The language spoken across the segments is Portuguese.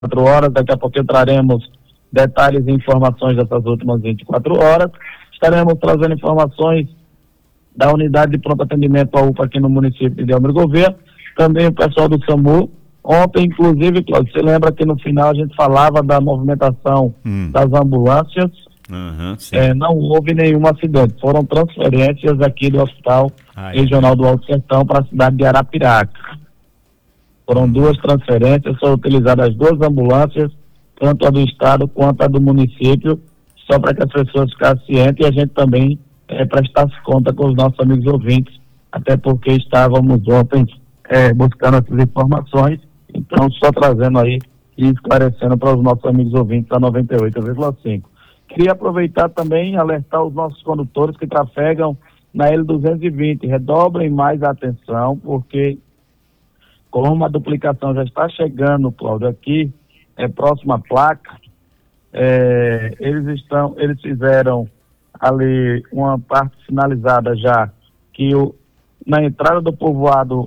horas. Daqui a pouco traremos detalhes e informações dessas últimas 24 horas. Estaremos trazendo informações da unidade de pronto atendimento à UPA aqui no município de Almir Gouveia, também o pessoal do SAMU. Ontem, inclusive, Cláudio, você lembra que no final a gente falava da movimentação das ambulâncias? Não houve nenhum acidente, foram transferências aqui do Hospital Regional do Alto Sertão para a cidade de Arapiraca. Foram 2 transferências, foram utilizadas as 2 ambulâncias, tanto a do estado quanto a do município, só para que as pessoas ficassem cientes e a gente também prestasse conta com os nossos amigos ouvintes, até porque estávamos ontem buscando essas informações, então só trazendo aí e esclarecendo para os nossos amigos ouvintes da 98,5. Queria aproveitar também e alertar os nossos condutores que trafegam na L220, redobrem mais a atenção, porque como a duplicação já está chegando, Cláudio, aqui, próxima à placa, eles fizeram ali uma parte finalizada já, que na entrada do povoado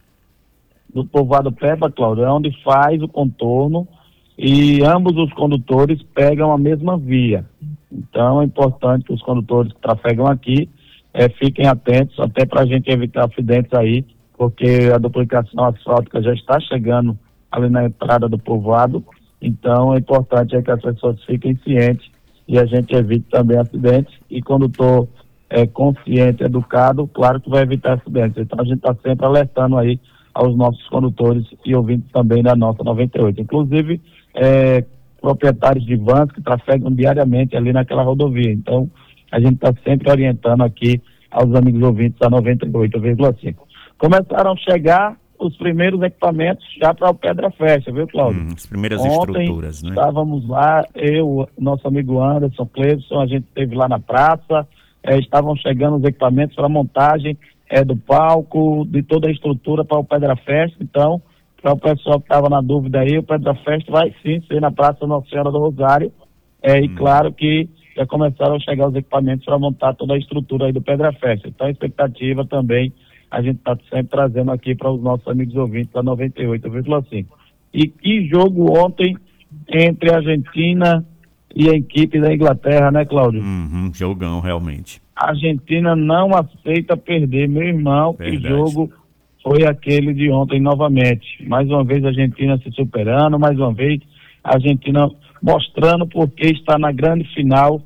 Peba, Cláudio, é onde faz o contorno e ambos os condutores pegam a mesma via. Então é importante que os condutores que trafegam aqui fiquem atentos, até para a gente evitar acidentes aí, porque a duplicação asfáltica já está chegando ali na entrada do povoado. Então é importante que as pessoas fiquem cientes e a gente evite também acidentes. E condutor consciente, educado, claro que vai evitar acidentes. Então a gente está sempre alertando aí aos nossos condutores e ouvintes também da nossa 98. Inclusive, proprietários de vans que trafegam diariamente ali naquela rodovia. Então, a gente está sempre orientando aqui aos amigos ouvintes da 98,5. Começaram a chegar os primeiros equipamentos já para o Pedra Festa, viu, Cláudio? As primeiras Ontem, estruturas, né? Estávamos lá, nosso amigo Anderson, Cleveson, a gente esteve lá na praça, estavam chegando os equipamentos para montagem do palco, de toda a estrutura para o Pedra Festa. Então, para o pessoal que estava na dúvida aí, o Pedra Festa vai sim ser na Praça Nossa Senhora do Rosário. E claro que já começaram a chegar os equipamentos para montar toda a estrutura aí do Pedra Festa. Então, a expectativa também, a gente está sempre trazendo aqui para os nossos amigos ouvintes da 98,5. E que jogo ontem entre a Argentina e a equipe da Inglaterra, né, Cláudio? Jogão, realmente. A Argentina não aceita perder, meu irmão. Verdade. Que jogo foi aquele de ontem novamente. Mais uma vez a Argentina se superando, mais uma vez a Argentina mostrando porque está na grande final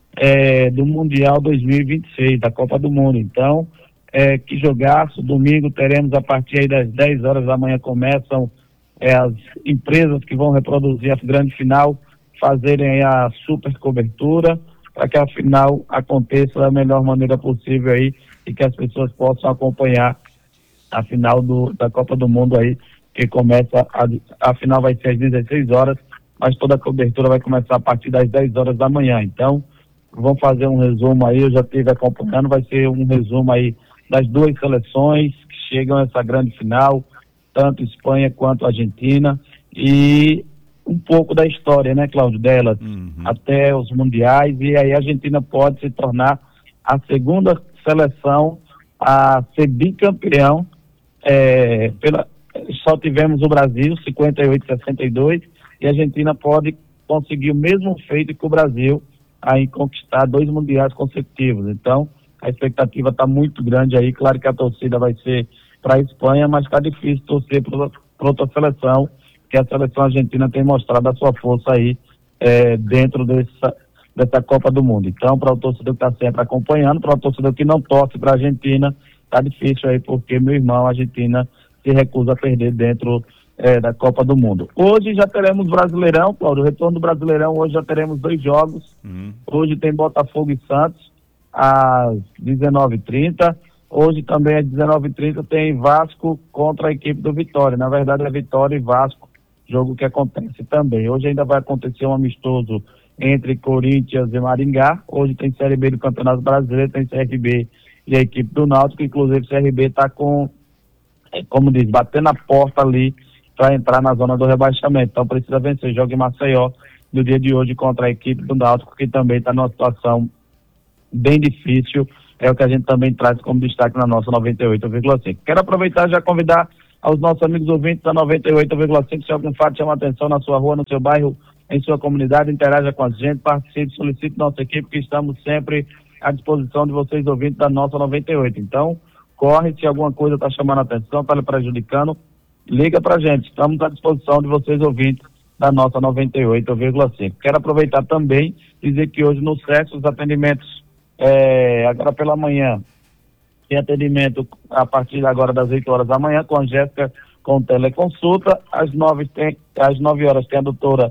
do Mundial 2026, da Copa do Mundo. Então, que jogaço. Domingo teremos, a partir aí das 10 horas da manhã, começam as empresas que vão reproduzir a grande final, fazerem aí a super cobertura, para que a final aconteça da melhor maneira possível aí e que as pessoas possam acompanhar a final da Copa do Mundo aí, que começa, a final vai ser às 16 horas, mas toda a cobertura vai começar a partir das 10 horas da manhã. Então, vamos fazer um resumo aí, eu já estive acompanhando, vai ser um resumo aí das 2 seleções que chegam a essa grande final, tanto Espanha quanto Argentina, e um pouco da história, né, Cláudio, delas, até os mundiais, e aí a Argentina pode se tornar a segunda seleção a ser bicampeão. Só tivemos o Brasil, 58-62, e a Argentina pode conseguir o mesmo feito que o Brasil, aí conquistar 2 mundiais consecutivos. Então, a expectativa está muito grande aí. Claro que a torcida vai ser para a Espanha, mas está difícil torcer para outra seleção, que a seleção argentina tem mostrado a sua força aí dentro dessa Copa do Mundo. Então, para o torcedor que está sempre acompanhando, para o torcedor que não torce para a Argentina, está difícil aí, porque, meu irmão, a Argentina se recusa a perder dentro da Copa do Mundo. Hoje já teremos Brasileirão, Cláudio, o retorno do Brasileirão. Hoje já teremos 2 jogos. Hoje tem Botafogo e Santos às 19h30. Hoje também às 19h30 tem Vasco contra a equipe do Vitória. Na verdade é Vitória e Vasco, jogo que acontece também. Hoje ainda vai acontecer um amistoso entre Corinthians e Maringá. Hoje tem Série B do Campeonato Brasileiro, tem CRB e a equipe do Náutico. Inclusive o CRB está com, como diz, batendo a porta ali para entrar na zona do rebaixamento. Então precisa vencer. Joga em Maceió no dia de hoje contra a equipe do Náutico, que também está numa situação bem difícil. É o que a gente também traz como destaque na nossa 98,5. Quero aproveitar e já convidar aos nossos amigos ouvintes da 98,5, se algum fato chama atenção na sua rua, no seu bairro, em sua comunidade, interaja com a gente, participe, solicite nossa equipe, que estamos sempre à disposição de vocês ouvintes da nossa 98. Então, corre, se alguma coisa está chamando a atenção, está lhe prejudicando, liga pra gente, estamos à disposição de vocês ouvintes da nossa 98,5. Quero aproveitar também e dizer que hoje no SESC os atendimentos, agora pela manhã, tem atendimento a partir agora das 8 horas da manhã com a Jéssica com teleconsulta, às 9 horas tem a doutora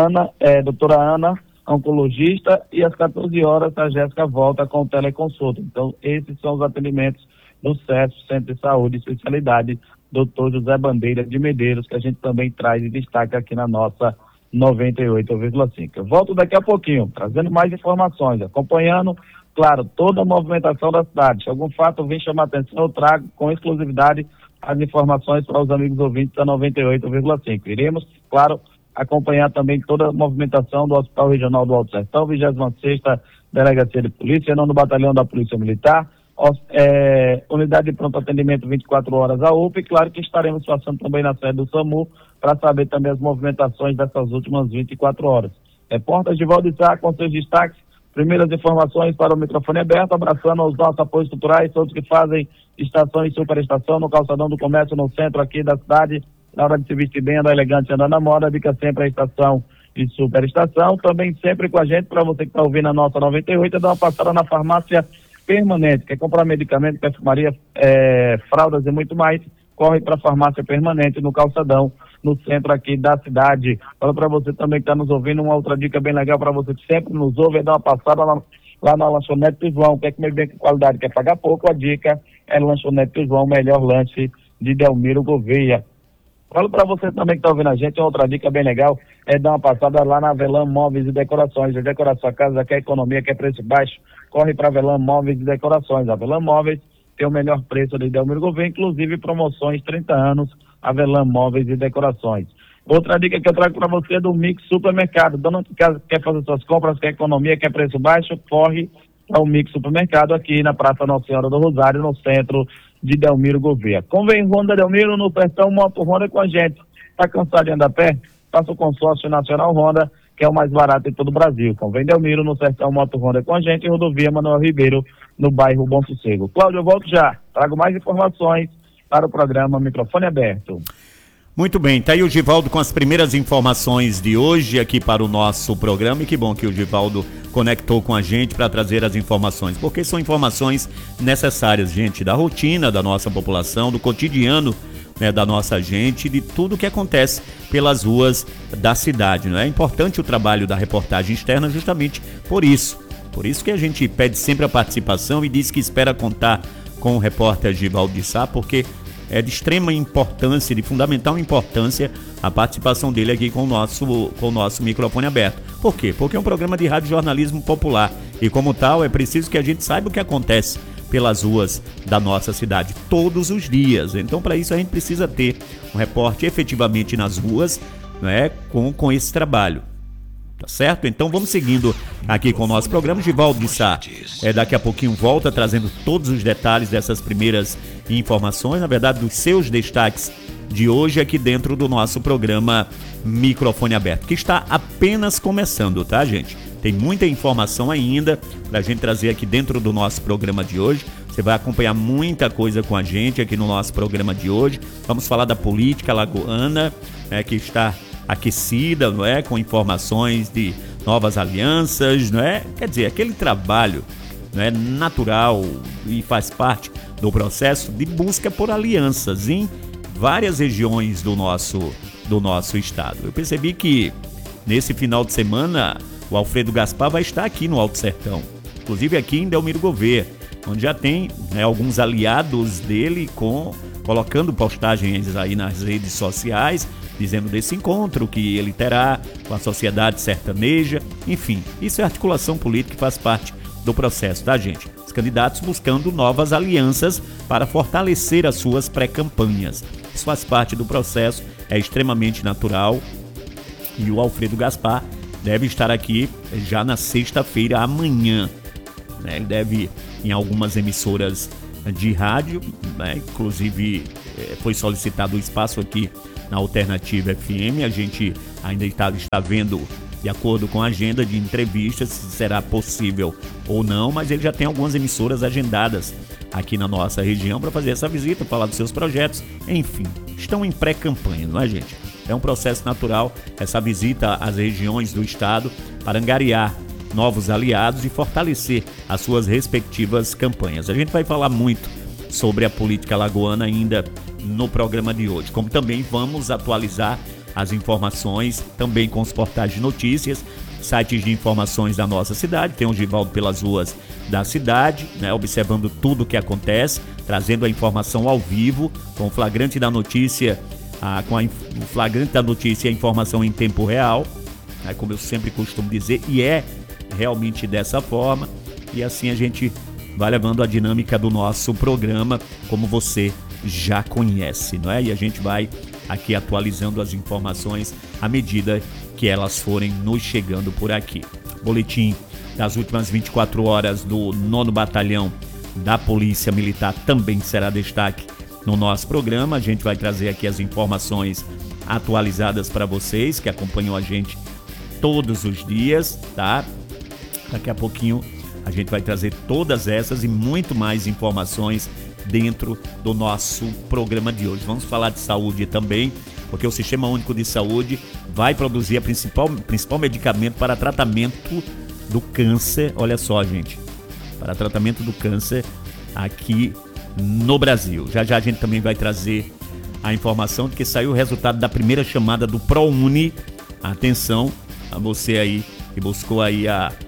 Ana, oncologista, e às 14 horas a Jéssica volta com teleconsulta. Então, esses são os atendimentos do SESC, Centro de Saúde e Especialidade, Dr. José Bandeira de Medeiros, que a gente também traz e destaca aqui na nossa 98,5. Eu volto daqui a pouquinho, trazendo mais informações, acompanhando, claro, toda a movimentação da cidade. Se algum fato vem chamar atenção, eu trago com exclusividade as informações para os amigos ouvintes da 98,5. Iremos, claro, acompanhar também toda a movimentação do Hospital Regional do Alto Sertão, 26ª Delegacia de Polícia, 9º Batalhão da Polícia Militar, unidade de pronto atendimento 24 horas a UPA, e claro que estaremos passando também na sede do SAMU para saber também as movimentações dessas últimas 24 horas. Repórter Givaldo Sá com seus destaques, primeiras informações para o microfone aberto, abraçando os nossos apoios culturais, todos que fazem estação e superestação no calçadão do comércio no centro aqui da cidade, na hora de se vestir bem, andar elegante, andar na moda, fica sempre a estação e superestação, também sempre com a gente, para você que está ouvindo a nossa 98, dá uma passada na farmácia Permanente, quer comprar medicamento, perfumaria, fraldas e muito mais, corre para a farmácia Permanente no calçadão, no centro aqui da cidade. Fala para você também que está nos ouvindo, uma outra dica bem legal para você que sempre nos ouve, é dar uma passada lá na Lanchonete do João, quer comer bem com qualidade, quer pagar pouco, a dica é Lanchonete do João, o melhor lanche de Delmiro Gouveia. Falo para você também que está ouvindo a gente, outra dica bem legal é dar uma passada lá na Avelan Móveis e Decorações. Já decora sua casa, quer economia, quer preço baixo, corre para Avelan Móveis e Decorações. Avelan Móveis tem o melhor preço de Delmiro Gouveia, inclusive promoções 30 anos, Avelan Móveis e Decorações. Outra dica que eu trago para você é do Mix Supermercado. Dona que quer fazer suas compras, quer economia, quer preço baixo, corre para o Mix Supermercado aqui na Praça Nossa Senhora do Rosário, no centro de Delmiro Gouveia. Convém Honda Delmiro no Sertão Moto Honda com a gente. Está cansado de andar a pé? Faça o consórcio Nacional Honda, que é o mais barato em todo o Brasil. Convém Delmiro no Sertão Moto Honda com a gente, em Rodovia Manuel Ribeiro, no bairro Bom Sossego. Cláudio, eu volto já. Trago mais informações para o programa Microfone Aberto. Muito bem, tá aí o Givaldo com as primeiras informações de hoje aqui para o nosso programa, e que bom que o Givaldo conectou com a gente para trazer as informações, porque são informações necessárias, gente, da rotina da nossa população, do cotidiano, né, da nossa gente, de tudo que acontece pelas ruas da cidade, não é? É importante o trabalho da reportagem externa justamente por isso que a gente pede sempre a participação e diz que espera contar com o repórter Givaldo Sá, porque é de extrema importância, de fundamental importância, a participação dele aqui com o nosso microfone aberto. Por quê? Porque é um programa de rádio jornalismo popular e, como tal, é preciso que a gente saiba o que acontece pelas ruas da nossa cidade todos os dias. Então, para isso, a gente precisa ter um repórter efetivamente nas ruas, né, com esse trabalho. Tá certo? Então vamos seguindo aqui com o nosso programa. Givaldo Sá daqui a pouquinho volta trazendo todos os detalhes dessas primeiras informações, na verdade dos seus destaques de hoje aqui dentro do nosso programa Microfone Aberto, que está apenas começando, tá, gente? Tem muita informação ainda pra gente trazer aqui dentro do nosso programa de hoje. Você vai acompanhar muita coisa com a gente aqui no nosso programa de hoje. Vamos falar da política alagoana, que está aquecida, não é? Com informações de novas alianças, não é? Quer dizer, aquele trabalho, não é, natural e faz parte do processo de busca por alianças em várias regiões do nosso estado. Eu percebi que nesse final de semana o Alfredo Gaspar vai estar aqui no Alto Sertão, inclusive aqui em Delmiro Gouveia, onde já tem, né, alguns aliados dele colocando postagens aí nas redes sociais, dizendo desse encontro que ele terá com a sociedade sertaneja. Enfim, isso é articulação política que faz parte do processo, tá, gente? Os candidatos buscando novas alianças para fortalecer as suas pré-campanhas. Isso faz parte do processo, é extremamente natural, e o Alfredo Gaspar deve estar aqui já na sexta-feira, amanhã, né? Ele deve ir em algumas emissoras de rádio, né? Inclusive foi solicitado o espaço aqui na Alternativa FM. A gente ainda está vendo, de acordo com a agenda de entrevistas, se será possível ou não, mas ele já tem algumas emissoras agendadas aqui na nossa região para fazer essa visita, falar dos seus projetos, enfim, estão em pré-campanha, não é, gente? É um processo natural essa visita às regiões do estado para angariar novos aliados e fortalecer as suas respectivas campanhas. A gente vai falar muito sobre a política alagoana ainda no programa de hoje, como também vamos atualizar as informações também com os portais de notícias, sites de informações da nossa cidade. Tem o Givaldo pelas ruas da cidade, né, observando tudo o que acontece, trazendo a informação ao vivo, com o flagrante da notícia, o flagrante da notícia e a informação em tempo real, né, como eu sempre costumo dizer, e é realmente dessa forma. E assim a gente vai levando a dinâmica do nosso programa, como você já conhece, não é? E a gente vai aqui atualizando as informações à medida que elas forem nos chegando por aqui. Boletim das últimas 24 horas do 9º Batalhão da Polícia Militar também será destaque no nosso programa. A gente vai trazer aqui as informações atualizadas para vocês que acompanham a gente todos os dias, tá? Daqui a pouquinho a gente vai trazer todas essas e muito mais informações dentro do nosso programa de hoje. Vamos falar de saúde também, porque o Sistema Único de Saúde vai produzir o principal medicamento para tratamento do câncer. Olha só, gente, para tratamento do câncer aqui no Brasil. Já já a gente também vai trazer a informação de que saiu o resultado da primeira chamada do ProUni. Atenção a você aí que buscou aí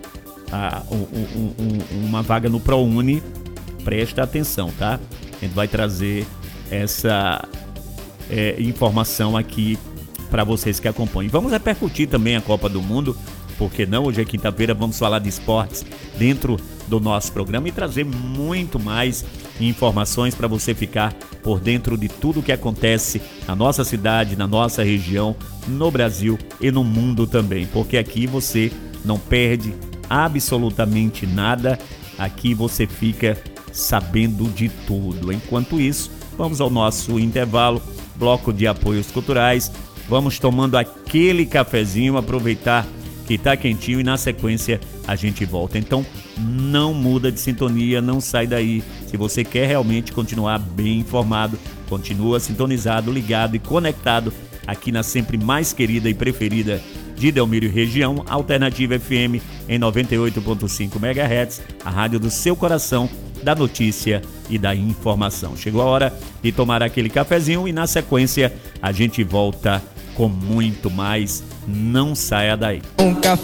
uma vaga no ProUni, presta atenção, tá? A gente vai trazer essa informação aqui para vocês que acompanham. Vamos repercutir também a Copa do Mundo, porque não? Hoje é quinta-feira, vamos falar de esportes dentro do nosso programa e trazer muito mais informações para você ficar por dentro de tudo que acontece na nossa cidade, na nossa região, no Brasil e no mundo também, porque aqui você não perde absolutamente nada, aqui você fica sabendo de tudo. Enquanto isso, vamos ao nosso intervalo, bloco de apoios culturais, vamos tomando aquele cafezinho, aproveitar que tá quentinho e na sequência a gente volta. Então não muda de sintonia, não sai daí. Se você quer realmente continuar bem informado, continua sintonizado, ligado e conectado aqui na sempre mais querida e preferida de Delmiro e região, Alternativa FM em 98.5 MHz, a rádio do seu coração, da notícia e da informação. Chegou a hora de tomar aquele cafezinho e na sequência a gente volta com muito mais. Não saia daí.